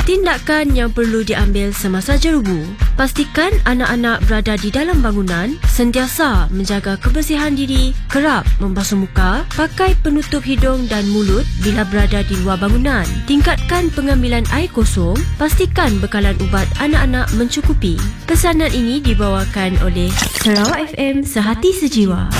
Tindakan yang perlu diambil semasa jerebu. Pastikan anak-anak berada di dalam bangunan, sentiasa menjaga kebersihan diri, kerap membasuh muka, pakai penutup hidung dan mulut bila berada di luar bangunan. Tingkatkan pengambilan air kosong, pastikan bekalan ubat anak-anak mencukupi. Pesanan ini dibawakan oleh Sarawak FM Sehati Sejiwa.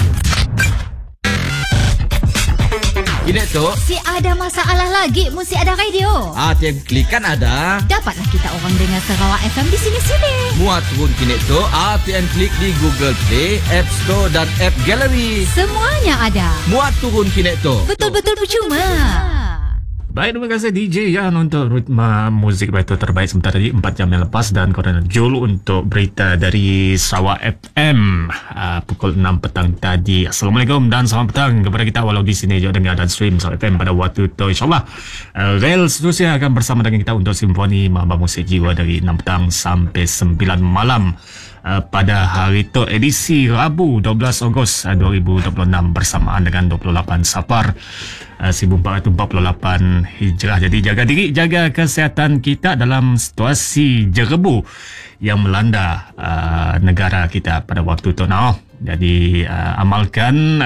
Ini tu Si ada masalah lagi, mesti ada radio. ATM Klik kan ada. Dapatlah kita orang dengar Sarawak FM di sini-sini. Muat turun kini tu ATM Klik di Google Play, App Store dan App Gallery. Semuanya ada. Muat turun kini tu. Betul-betul percuma. Baik, terima kasih DJ Yan untuk ritma muzik itu terbaik sebentar tadi 4 jam yang lepas, dan korang Jul untuk berita dari Sarawak FM pukul 6 petang tadi. Assalamualaikum dan selamat petang kepada kita walau di sini juga dengar dan stream Sarawak FM pada waktu itu. InsyaAllah Rel seterusnya akan bersama dengan kita untuk Simfoni Mahbah Musik Jiwa dari 6 petang sampai 9 malam. Pada hari itu edisi Rabu 12 Ogos 2026 bersamaan dengan 28 Safar 1448 Hijrah. Jadi jaga diri, jaga kesihatan kita dalam situasi jerebu yang melanda negara kita pada waktu itu. Jadi amalkan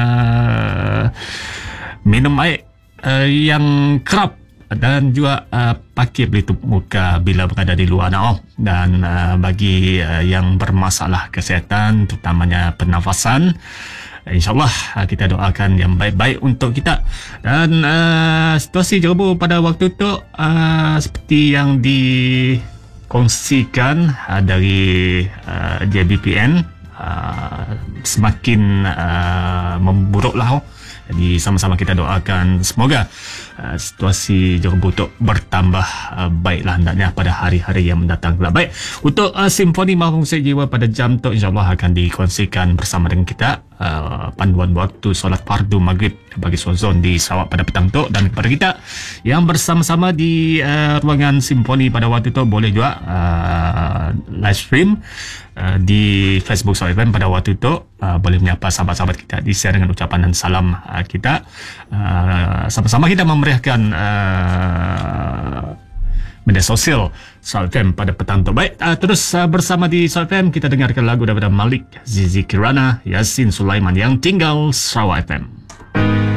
minum air yang kerap dan juga pakai pelitup muka bila berada di luar. Dan bagi yang bermasalah kesihatan, terutamanya pernafasan, InsyaAllah kita doakan yang baik-baik untuk kita. Dan situasi jerebu pada waktu itu seperti yang dikongsikan dari JBPN, semakin memburuklah. Jadi sama-sama kita doakan semoga situasi jerebu itu bertambah baiklah hendaknya pada hari-hari yang mendatang. Baik, untuk Simfoni Mahbah Musik Jiwa pada jam tu insyaAllah akan dikongsikan bersama dengan kita panduan waktu solat fardu maghrib bagi Sozon di Sarawak pada petang tu. Dan kepada kita yang bersama-sama di ruangan Simfoni pada waktu itu, boleh juga live stream di Facebook Sarawak FM pada waktu itu. Boleh menyapa sahabat-sahabat kita, di-share dengan ucapan dan salam kita. Sama-sama kita memeriahkan media sosial Sarawak FM pada petang tu. Baik, terus bersama di Sarawak FM kita dengarkan lagu daripada Malik, Zizi Kirana, Yasin Sulaiman, Yang Tinggal Sarawak FM.